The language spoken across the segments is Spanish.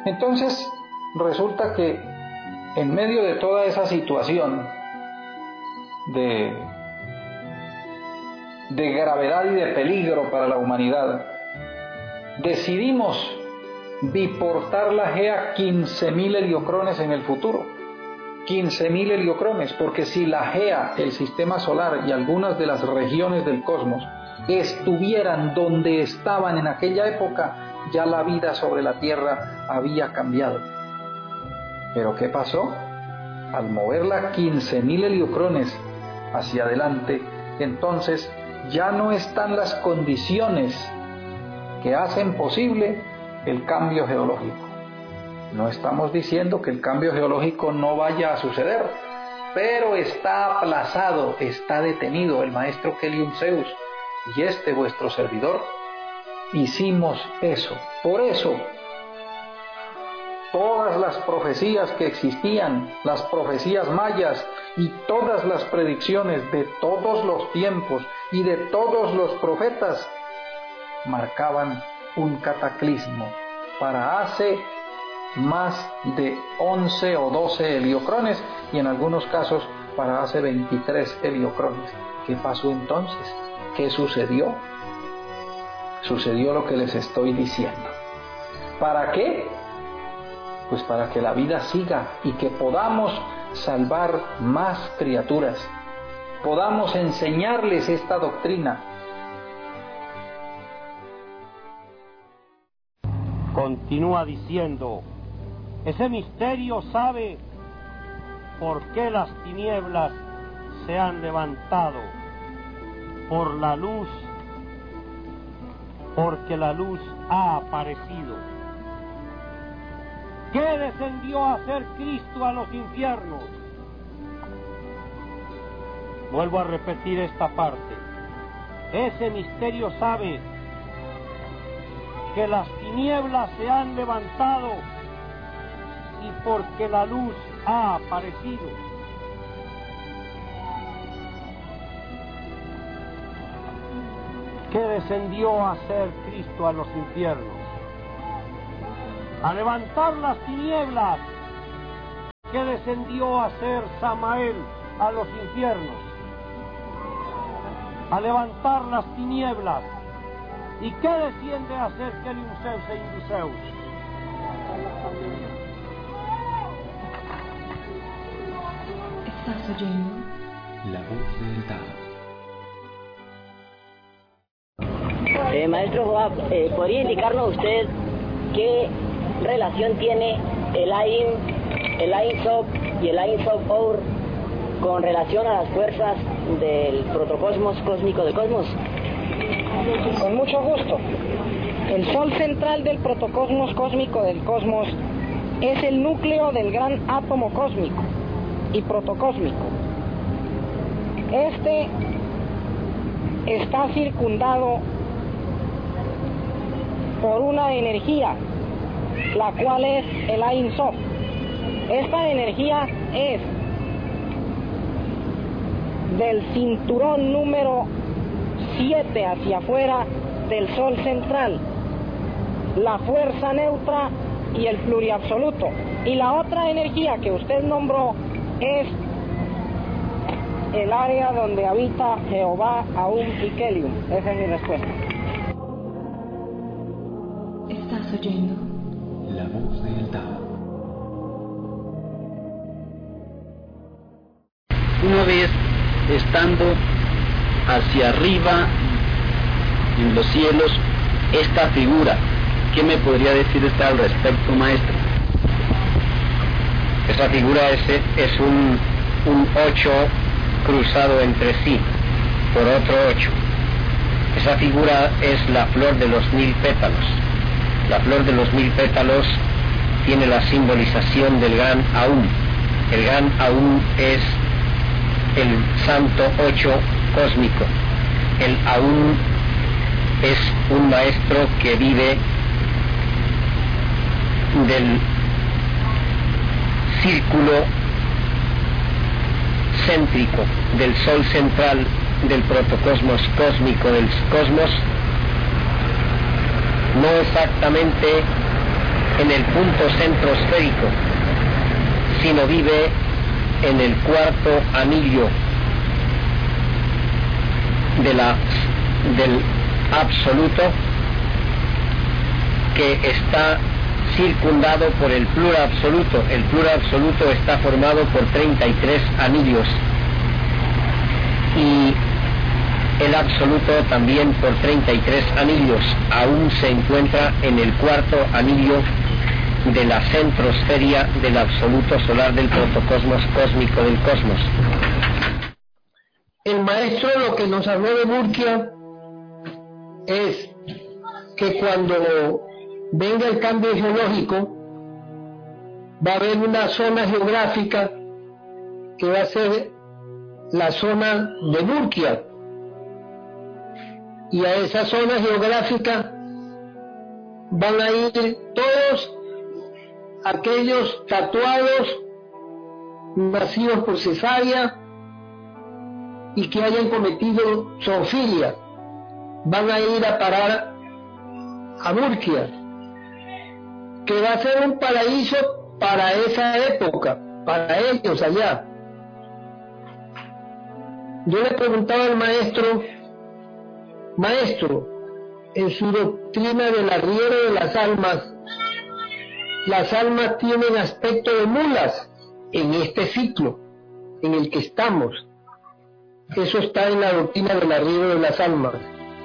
Entonces, resulta que en medio de toda esa situación de gravedad y de peligro para la humanidad, decidimos biportar la GEA 15.000 heliocrones en el futuro. 15.000 heliocrones, porque si la GEA, el sistema solar y algunas de las regiones del cosmos estuvieran donde estaban en aquella época, ya la vida sobre la Tierra había cambiado. Pero ¿qué pasó? Al moverla 15.000 heliocrones hacia adelante, entonces ya no están las condiciones que hacen posible el cambio geológico. No estamos diciendo que el cambio geológico no vaya a suceder, pero está aplazado, está detenido. El maestro Kelium Zeus y vuestro servidor hicimos eso. Por eso, todas las profecías que existían, las profecías mayas y todas las predicciones de todos los tiempos y de todos los profetas marcaban un cataclismo para hace más de 11 o 12 heliocrones y en algunos casos para hace 23 heliocrones. ¿Qué pasó entonces? ¿Qué sucedió? Sucedió lo que les estoy diciendo. ¿Para qué? Pues para que la vida siga y que podamos salvar más criaturas, podamos enseñarles esta doctrina. Continúa diciendo: ese misterio sabe por qué las tinieblas se han levantado por la luz, porque la luz ha aparecido. ¿Qué descendió a ser Cristo a los infiernos? Vuelvo a repetir esta parte. Ese misterio sabe que las tinieblas se han levantado y porque la luz ha aparecido. ¿Qué descendió a ser Cristo a los infiernos? A levantar las tinieblas. ¿Qué descendió a ser Samael a los infiernos? A levantar las tinieblas. ¿Y qué desciende a ser Kelium Zeus e Induceus? ¿Estás oyendo? La voz del Tao. Maestro Joab, ¿podría indicarnos usted qué relación tiene el Ain Sof y el Ain Sof Or con relación a las fuerzas del protocosmos cósmico del cosmos? Con mucho gusto. El sol central del protocosmos cósmico del cosmos es el núcleo del gran átomo cósmico y protocósmico. Este está circundado por una energía, la cual es el Ain Sof. Esta energía es del cinturón número 7 hacia afuera del sol central, la fuerza neutra y el pluriabsoluto. Y la otra energía que usted nombró es el área donde habita Jehová, Aum y Kelium. Esa es mi respuesta. ¿Estás oyendo? La voz del Tao. Una vez estando hacia arriba en los cielos, esta figura, ¿qué me podría decir usted al respecto, maestro? Esa figura es un 8 cruzado entre sí por otro 8. Esa figura es la flor de los 1000 pétalos. La flor de los 1000 pétalos tiene la simbolización del gran Aum. El gran Aum es el santo 8 cósmico. El Aum es un maestro que vive del círculo céntrico del sol central del protocosmos cósmico del cosmos, no exactamente en el punto centrosférico, sino vive en el cuarto anillo del absoluto, que está circundado por el plura absoluto. El plura absoluto está formado por 33 anillos y el absoluto también por 33 anillos. Aún se encuentra en el cuarto anillo de la centrosferia del absoluto solar del protocosmos cósmico del cosmos. El maestro lo que nos habló de Burkia es que cuando venga el cambio geológico va a haber una zona geográfica que va a ser la zona de Burkia, y a esa zona geográfica van a ir todos aquellos tatuados nacidos por cesárea y que hayan cometido zoofilia, van a ir a parar a Burkia, que va a ser un paraíso para esa época, para ellos allá. Yo le preguntaba al maestro, en su doctrina del arriero de las almas tienen aspecto de mulas en este ciclo en el que estamos. Eso está en la doctrina del arriero de las almas.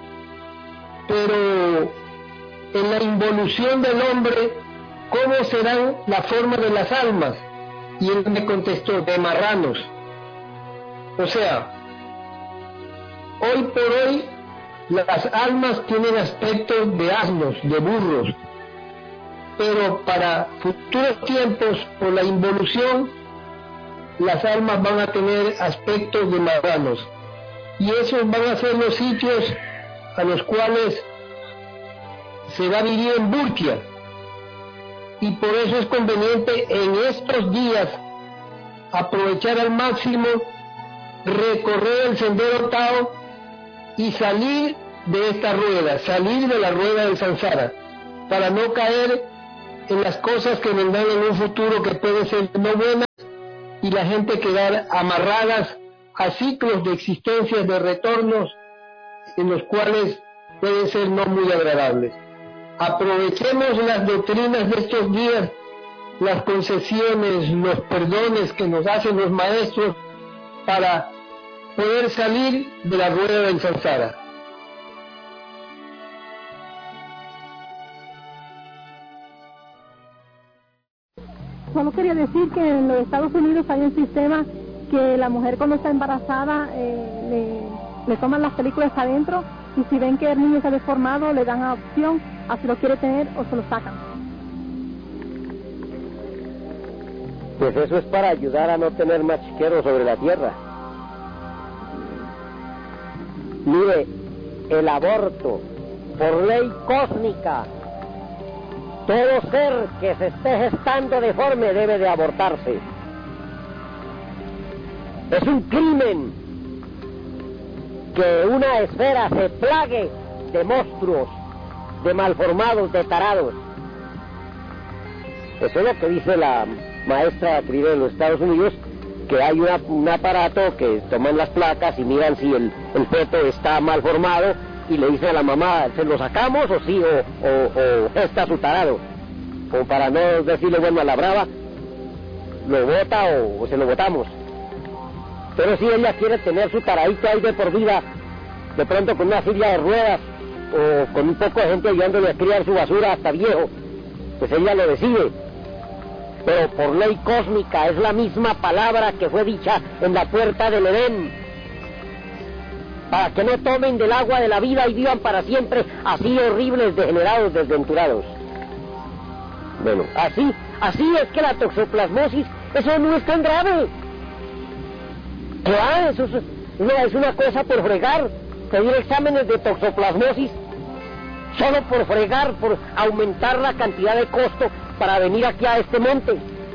Pero en la involución del hombre, ¿cómo serán la forma de las almas? Y él me contestó, de marranos. O sea, hoy por hoy las almas tienen aspecto de asnos, de burros, pero para futuros tiempos, por la involución, las almas van a tener aspectos de marranos, y esos van a ser los sitios a los cuales se va a vivir en Burkia, y por eso es conveniente en estos días aprovechar al máximo, recorrer el sendero Tao y salir de esta rueda, salir de la rueda del samsara, para no caer en las cosas que vendrán en un futuro que pueden ser no buenas, y la gente quedar amarradas a ciclos de existencias, de retornos, en los cuales pueden ser no muy agradables. Aprovechemos las doctrinas de estos días, las concesiones, los perdones que nos hacen los maestros, para poder salir de la rueda del samsara. Solo quería decir que en los Estados Unidos hay un sistema que la mujer cuando está embarazada le toman las películas adentro, y si ven que el niño se ha deformado le dan a opción a si lo quiere tener o se lo sacan. Pues eso es para ayudar a no tener más chiqueros sobre la tierra. Mire, el aborto, por ley cósmica, todo ser que se esté gestando deforme debe de abortarse. Es un crimen que una esfera se plague de monstruos, de malformados, de tarados. Eso es lo que dice la maestra querida de los Estados Unidos, que hay un aparato que toman las placas y miran si el feto está mal formado, y le dice a la mamá, ¿se lo sacamos o sí, o está su tarado? Como para no decirle, bueno, a la brava, lo bota o se lo botamos. Pero si ella quiere tener su taradito ahí de por vida, de pronto con una silla de ruedas, o con un poco de gente ayudándole a criar su basura hasta viejo, pues ella lo decide. Pero por ley cósmica es la misma palabra que fue dicha en la puerta del Edén, para que no tomen del agua de la vida y vivan para siempre así horribles, degenerados, desventurados. Bueno, así es que la toxoplasmosis, eso no es tan grave. Claro, eso es una cosa por fregar, pedir exámenes de toxoplasmosis, solo por fregar, por aumentar la cantidad de costo para venir aquí a este monte.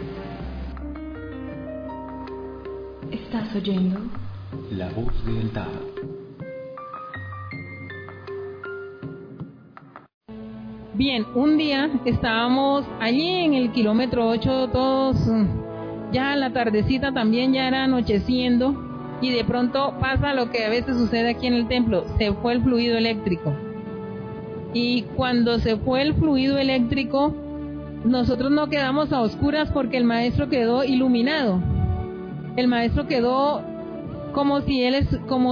¿Estás oyendo? La voz del Tao. Bien, un día estábamos allí en el kilómetro 8, todos ya la tardecita también, ya era anocheciendo, y de pronto pasa lo que a veces sucede aquí en el templo, se fue el fluido eléctrico. Y cuando se fue el fluido eléctrico, nosotros no quedamos a oscuras porque el maestro quedó iluminado. El maestro quedó como si él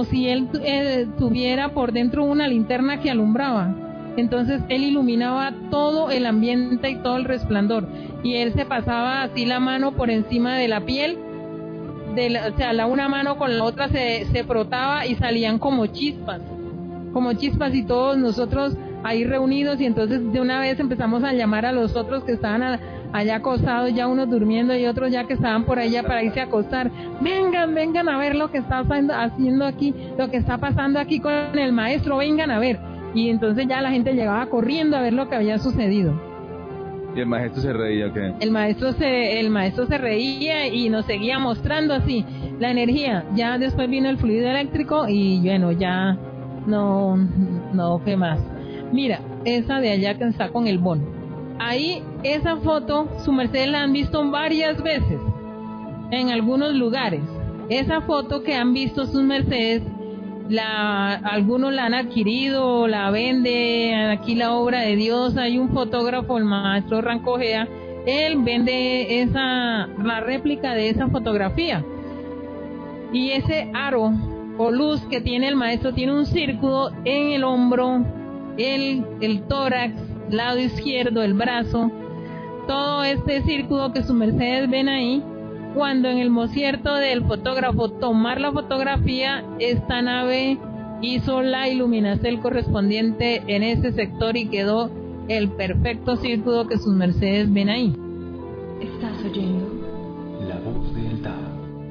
tuviera por dentro una linterna que alumbraba. Entonces él iluminaba todo el ambiente y todo el resplandor, y él se pasaba así la mano por encima de la piel, una mano con la otra se frotaba y salían como chispas, y todos nosotros ahí reunidos, y entonces de una vez empezamos a llamar a los otros que estaban allá acostados, ya unos durmiendo y otros ya que estaban por allá para irse a acostar. Vengan a ver lo que está haciendo aquí, lo que está pasando aquí con el maestro, vengan a ver. Y entonces ya la gente llegaba corriendo a ver lo que había sucedido. ¿Y el maestro se reía o qué? El maestro se reía y nos seguía mostrando así la energía. Ya después vino el fluido eléctrico y bueno, ya no fue más. Mira, esa de allá que está con el bono. Ahí, esa foto, su merced la han visto varias veces en algunos lugares. Esa foto que han visto sus mercedes, algunos la han adquirido, la vende, aquí la obra de Dios, hay un fotógrafo, el maestro Rancojea, él vende la réplica de esa fotografía. Y ese aro o luz que tiene el maestro tiene un círculo en el hombro, el tórax, lado izquierdo, el brazo, todo este círculo que sus mercedes ven ahí. Cuando en el mocierto del fotógrafo tomar la fotografía, esta nave hizo la iluminación correspondiente en ese sector y quedó el perfecto círculo que sus mercedes ven ahí. Estás oyendo La Voz del Tao.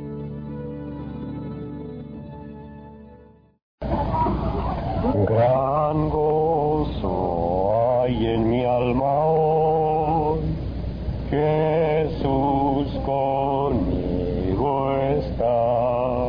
Gran gozo hay en mi alma hoy, Jesús conmigo está.